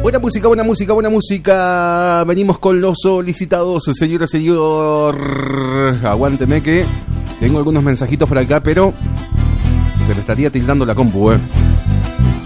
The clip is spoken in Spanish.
Buena música, buena música, buena música. Venimos con los solicitados, señora, señor. Aguánteme que tengo algunos mensajitos por acá, pero se me estaría tildando la compu,